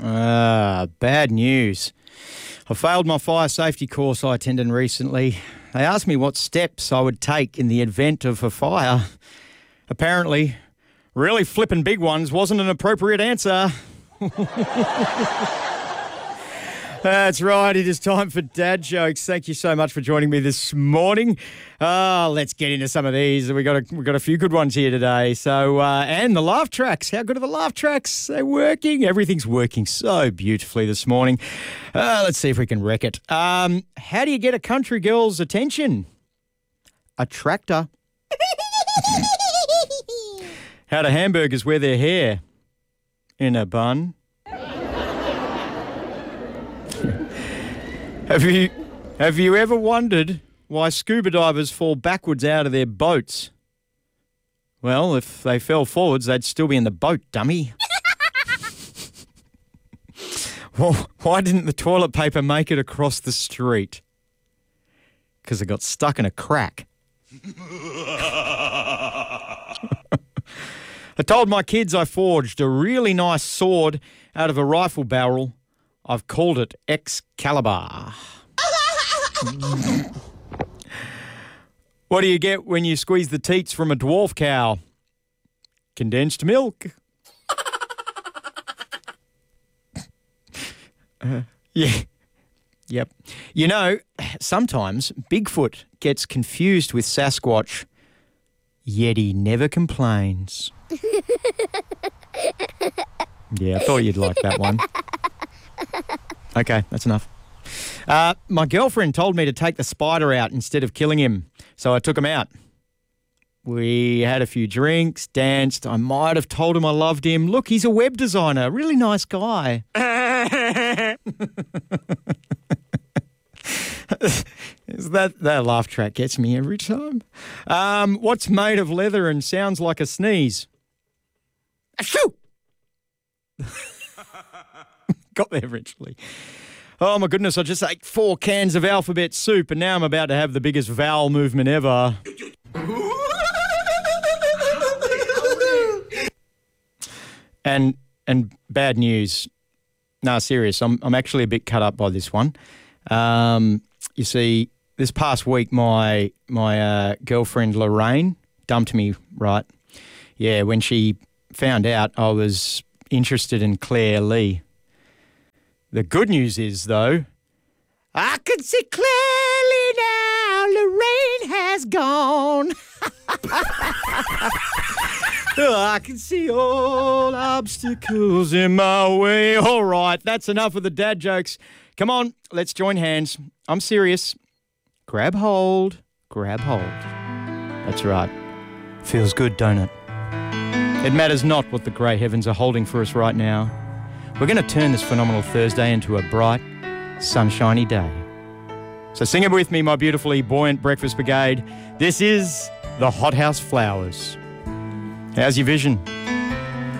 Bad news. I failed my fire safety course I attended recently. They asked me what steps I would take in the event of a fire. Apparently, really flippin' big ones wasn't an appropriate answer. That's right, it is time for Dad Jokes. Thank you so much for joining me this morning. Let's get into some of these. We've got a few good ones here today. So, and the laugh tracks. How good are the laugh tracks? They're working. Everything's working so beautifully this morning. Let's see if we can wreck it. How do you get a country girl's attention? A tractor. How do hamburgers wear their hair? In a bun. Have you ever wondered why scuba divers fall backwards out of their boats? Well, if they fell forwards, they'd still be in the boat, dummy. Well, why didn't the toilet paper make it across the street? Because it got stuck in a crack. I told my kids I forged a really nice sword out of a rifle barrel. I've called it Excalibur. What do you get when you squeeze the teats from a dwarf cow? Condensed milk. Yeah. Yep. You know, sometimes Bigfoot gets confused with Sasquatch, yet he never complains. Yeah, I thought you'd like that one. Okay, that's enough. My girlfriend told me to take the spider out instead of killing him, so I took him out. We had a few drinks, danced. I might have told him I loved him. Look, he's a web designer, really nice guy. That laugh track gets me every time. What's made of leather and sounds like a sneeze? Achoo! Got there eventually. Oh, my goodness, I just ate 4 cans of alphabet soup and now I'm about to have the biggest vowel movement ever. And bad news. No, serious, I'm actually a bit cut up by this one. You see, this past week, my girlfriend Lorraine dumped me, right? Yeah, when she found out I was interested in Claire Lee. The good news is, though, I can see clearly now Lorraine has gone. I can see all obstacles in my way. All right, that's enough of the dad jokes. Come on, let's join hands. I'm serious. Grab hold. Grab hold. That's right. Feels good, don't it? It matters not what the grey heavens are holding for us right now. We're going to turn this phenomenal Thursday into a bright, sunshiny day. So sing it with me, my beautifully buoyant breakfast brigade. This is the Hothouse Flowers. How's your vision?